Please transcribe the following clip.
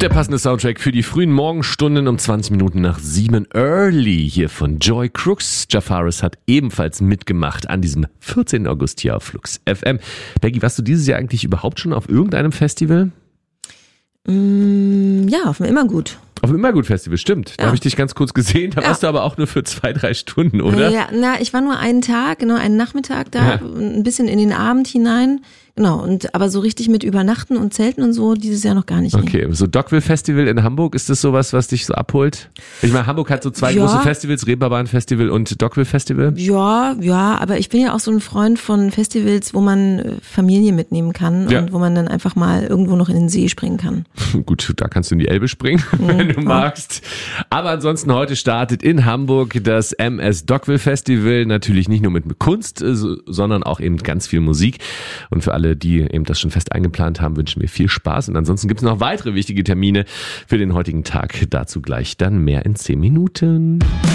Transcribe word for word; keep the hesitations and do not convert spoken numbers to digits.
Der passende Soundtrack für die frühen Morgenstunden um zwanzig Minuten nach sieben. Early hier von Joy Crooks. Jafaris hat ebenfalls mitgemacht an diesem vierzehnten August hier auf Flux F M. Becky, warst du dieses Jahr eigentlich überhaupt schon auf irgendeinem Festival? Mm, ja, auf dem Immergut. Auf dem Immergut-Festival, stimmt. Da Ja. habe ich dich ganz kurz gesehen. Da Ja. warst du aber auch nur für zwei, drei Stunden, oder? Ja, na, ich war nur einen Tag, genau, einen Nachmittag da, Ja. ein bisschen in den Abend hinein. Genau, und aber so richtig mit Übernachten und Zelten und so dieses Jahr noch gar nicht. Nee. Okay, so Dogville Festival in Hamburg, ist das sowas, was dich so abholt? Ich meine, Hamburg hat so zwei Ja. große Festivals, Reeperbahn Festival und Dogville Festival. Ja, ja, aber ich bin ja auch so ein Freund von Festivals, wo man äh, Familie mitnehmen kann Ja. und wo man dann einfach mal irgendwo noch in den See springen kann. Gut, da kannst du in die Elbe springen, wenn du magst. Aber ansonsten heute startet in Hamburg das M S Dogville Festival. Natürlich nicht nur mit Kunst, äh, so- sondern auch eben ganz viel Musik. Und für alle, die eben das schon fest eingeplant haben, wünschen wir viel Spaß. Und ansonsten gibt es noch weitere wichtige Termine für den heutigen Tag. Dazu gleich dann mehr in zehn Minuten.